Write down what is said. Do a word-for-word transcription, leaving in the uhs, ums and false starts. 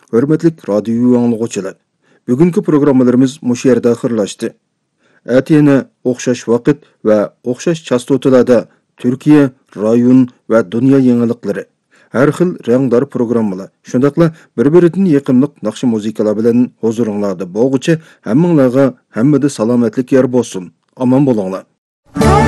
Hörmetlik radyo anlıqçılar. Bugünkü programmalarımız muş yerdə xırlaşdı. Әтені оқшаш vaqt və оқшаш частотlarda Türkiye, rayon və dünya yenilikləri. Hər xil rəngdar programmalar. Şundaqla bir-birindən yaqınlıq naqşı muzikalar bilan huzuringlarda bolğucha hammanglarga hammada salomatlik yer bolsun. Aman bolinglar.